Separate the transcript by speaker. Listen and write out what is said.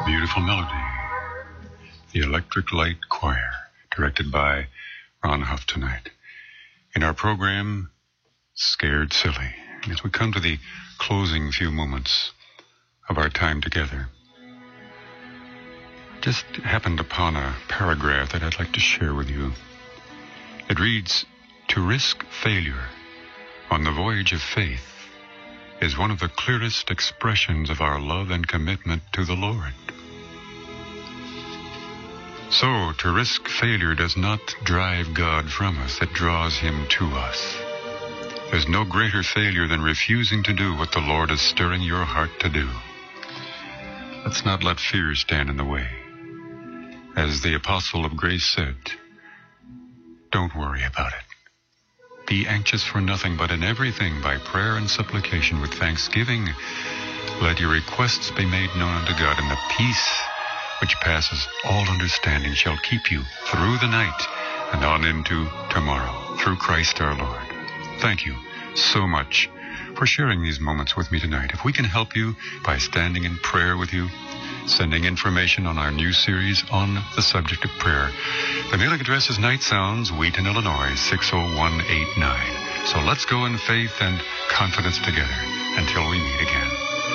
Speaker 1: Beautiful melody. The Electric Light Choir, directed by Ron Huff tonight. In our program, Scared Silly. And as we come to the closing few moments of our time together, just happened upon a paragraph that I'd like to share with you. It reads, "To risk failure on the voyage of faith is one of the clearest expressions of our love and commitment to the Lord." So, to risk failure does not drive God from us, it draws him to us. There's no greater failure than refusing to do what the Lord is stirring your heart to do. Let's not let fear stand in the way. As the Apostle of Grace said, don't worry about it. Be anxious for nothing, but in everything by prayer and supplication with thanksgiving, let your requests be made known unto God, and the peace which passes all understanding shall keep you through the night and on into tomorrow, through Christ our Lord. Thank you so much for sharing these moments with me tonight. If we can help you by standing in prayer with you, sending information on our new series on the subject of prayer, the mailing address is Night Sounds, Wheaton, Illinois, 60189. So let's go in faith and confidence together until we meet again.